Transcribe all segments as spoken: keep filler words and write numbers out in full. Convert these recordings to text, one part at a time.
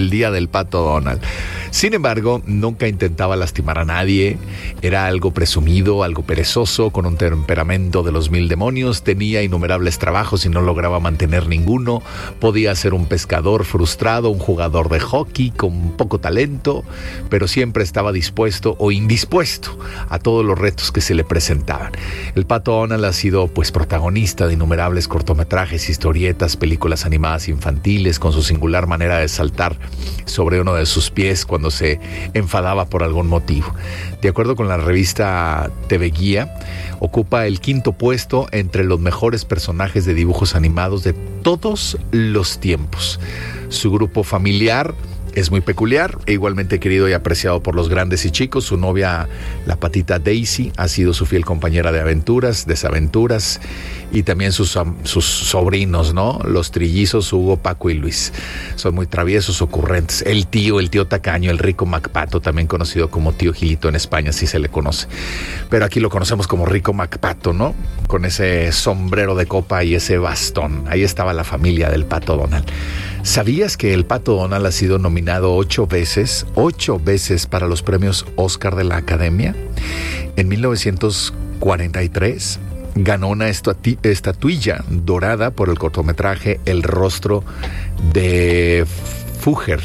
el día del Pato Donald. Sin embargo, nunca intentaba lastimar a nadie, era algo presumido, algo perezoso, con un temperamento de los mil demonios, tenía innumerables trabajos y no lograba mantener ninguno, podía ser un pescador frustrado, un jugador de hockey con poco talento, pero siempre estaba dispuesto o indispuesto a todos los retos que se le presentaban. El Pato Donald ha sido pues protagonista de innumerables cortometrajes, historietas, películas animadas infantiles, con su singular manera de saltar sobre uno de sus pies cuando se enfadaba por algún motivo. De acuerdo con la revista T V Guía, ocupa el quinto puesto entre los mejores personajes de dibujos animados de todos los tiempos. Su grupo familiar es muy peculiar e igualmente querido y apreciado por los grandes y chicos. Su novia, la patita Daisy, ha sido su fiel compañera de aventuras, desaventuras, y también sus, sus sobrinos, ¿no? Los trillizos Hugo, Paco y Luis. Son muy traviesos, ocurrentes. El tío, el tío tacaño, el rico Macpato, también conocido como tío Gilito en España, así se le conoce. Pero aquí lo conocemos como rico Macpato, ¿no? Con ese sombrero de copa y ese bastón. Ahí estaba la familia del Pato Donald. ¿Sabías que el Pato Donald ha sido nominado ocho veces, ocho veces para los premios Oscar de la Academia? En mil novecientos cuarenta y tres ganó una estatu- estatuilla dorada por el cortometraje El rostro de Fugger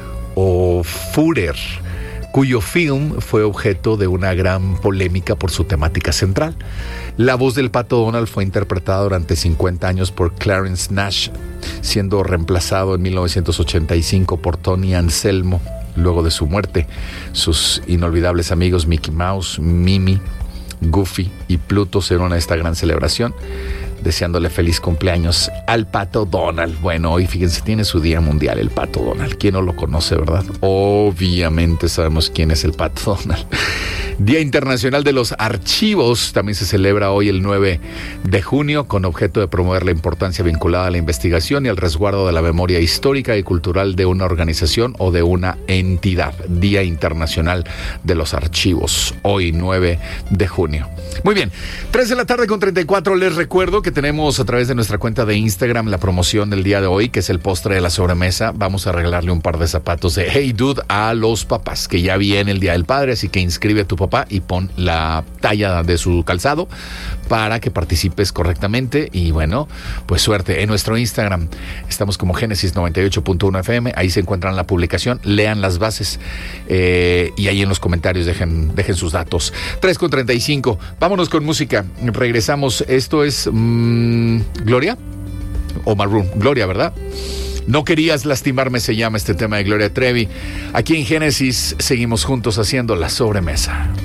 o Führer, cuyo film fue objeto de una gran polémica por su temática central. La voz del Pato Donald fue interpretada durante cincuenta años por Clarence Nash, siendo reemplazado en mil novecientos ochenta y cinco por Tony Anselmo luego de su muerte. Sus inolvidables amigos Mickey Mouse, Mimi, Goofy y Pluto se unieron a esta gran celebración, deseándole feliz cumpleaños al Pato Donald. Bueno, hoy fíjense, tiene su día mundial el Pato Donald. ¿Quién no lo conoce, verdad? Obviamente sabemos quién es el Pato Donald. Día Internacional de los Archivos también se celebra hoy el nueve de junio con objeto de promover la importancia vinculada a la investigación y al resguardo de la memoria histórica y cultural de una organización o de una entidad. Día Internacional de los Archivos, hoy nueve de junio. Muy bien, tres de la tarde con treinta y cuatro. Les recuerdo que tenemos a través de nuestra cuenta de Instagram la promoción del día de hoy, que es el postre de la sobremesa. Vamos a regalarle un par de zapatos de Hey Dude a los papás, que ya viene el Día del Padre, así que inscribe a tu papá y pon la talla de su calzado para que participes correctamente. Y bueno, pues suerte. En nuestro Instagram estamos como Génesis noventa y ocho punto uno F M, ahí se encuentran la publicación, lean las bases eh, y ahí en los comentarios dejen, dejen sus datos. tres con treinta y cinco, vámonos con música, regresamos. Esto es mmm, Gloria o Maroon, Gloria, ¿verdad? No querías lastimarme, se llama este tema de Gloria Trevi. Aquí en Génesis seguimos juntos haciendo la sobremesa.